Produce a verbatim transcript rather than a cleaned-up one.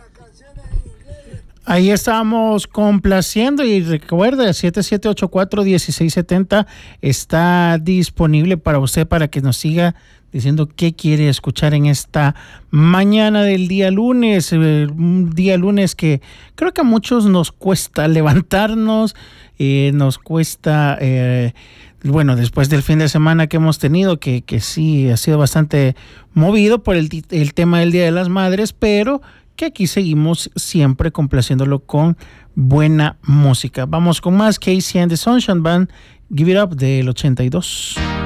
Ahí estamos complaciendo y recuerda, siete siete ocho cuatro, uno seis siete cero está disponible para usted para que nos siga diciendo qué quiere escuchar en esta mañana del día lunes, eh, un día lunes que creo que a muchos nos cuesta levantarnos, eh, nos cuesta, eh, bueno, después del fin de semana que hemos tenido, que, que sí ha sido bastante movido por el, el tema del Día de las Madres, pero que aquí seguimos siempre complaciéndolo con buena música. Vamos con más Casey and the Sunshine Band, Give It Up del ochenta y dos.